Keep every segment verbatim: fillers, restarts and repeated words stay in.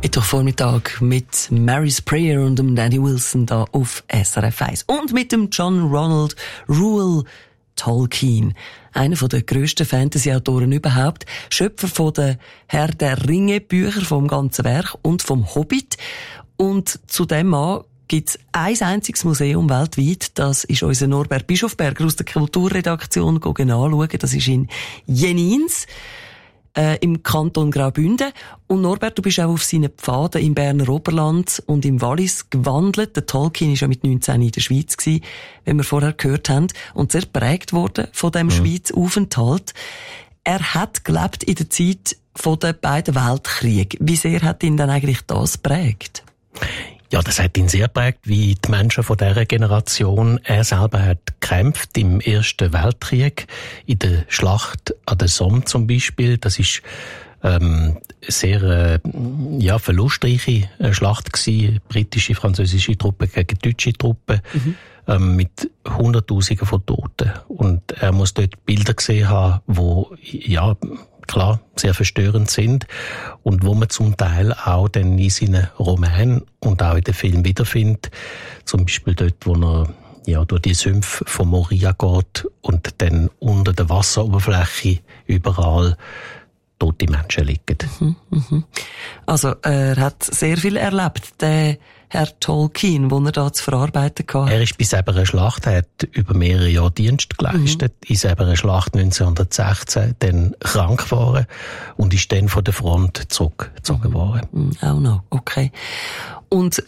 Mittwochvormittag mit Mary's Prayer und dem Danny Wilson da auf S R F eins. Und mit dem John Ronald Reuel Tolkien, einer der grössten Fantasy-Autoren überhaupt, Schöpfer von den Herr der Ringe-Bücher vom ganzen Werk und vom Hobbit. Und zu dem Mann gibt's ein einziges Museum weltweit, das ist unser Norbert Bischofberger aus der Kulturredaktion anschauen. Das ist in Jenins, äh, im Kanton Graubünden. Und Norbert, du bist auch auf seinen Pfaden im Berner Oberland und im Wallis gewandelt. Der Tolkien war ja mit neunzehn in der Schweiz gewesen, wie wir vorher gehört haben, und sehr prägt worden von dem mhm. Schweiz-Aufenthalt. Er hat gelebt in der Zeit von den beiden Weltkriegen. Wie sehr hat ihn dann eigentlich das prägt? Ja, das hat ihn sehr prägt, wie die Menschen von dieser Generation. Er selber hat gekämpft im Ersten Weltkrieg, in der Schlacht an der Somme zum Beispiel. Das ist ähm, sehr äh, ja, verlustreiche Schlacht gewesen. Britische, französische Truppen gegen deutsche Truppen, mhm. ähm, mit Hunderttausenden von Toten. Und er muss dort Bilder gesehen haben, wo, ja, klar, sehr verstörend sind und wo man zum Teil auch dann in seinen Romanen und auch in den Filmen wiederfindet. Zum Beispiel dort, wo er ja durch die Sümpfe von Moria geht und dann unter der Wasseroberfläche überall tote Menschen liegen. Mhm, mhm. Also er hat sehr viel erlebt, der Herr Tolkien, den er da zu verarbeiten hatte. Er ist bei selber Schlacht, er hat über mehrere Jahre Dienst geleistet, mhm. in selber Schlacht neunzehnhundertsechzehn dann krank geworden und ist dann von der Front zurückgezogen mhm. worden. Mhm, auch noch, okay. Und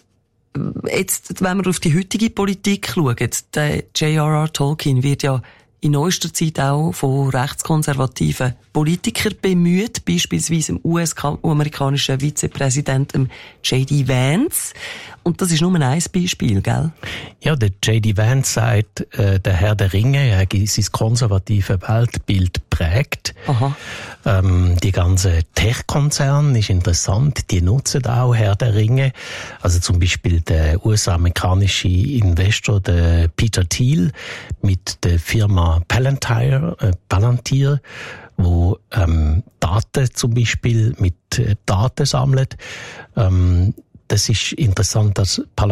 jetzt, wenn wir auf die heutige Politik schauen, der J R R Tolkien wird ja in neuester Zeit auch von rechtskonservativen Politikern bemüht, beispielsweise dem U S-amerikanischen Vizepräsidenten J D Vance. Und das ist nur ein Beispiel, gell? Ja, der J D Vance sagt, äh, der Herr der Ringe, er hat sein konservatives Weltbild prägt. Aha. Ähm, die ganzen Tech-Konzerne ist interessant, die nutzen auch Herr der Ringe. Also zum Beispiel der U S-amerikanische Investor, der Peter Thiel, mit der Firma Palantir, äh, Palantir, wo ähm, Daten zum Beispiel mit äh, Daten sammelt. Ähm, das ist interessant, dass